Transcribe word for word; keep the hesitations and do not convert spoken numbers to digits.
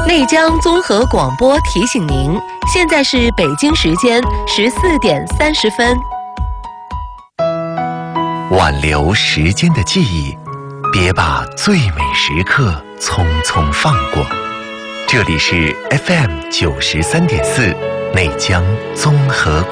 内江综合广播提醒您，现在是北京时间十四点三十分。 挽留时间的记忆，别把最美时刻匆匆放过。这里是 F M 九十三点四内江综合广播。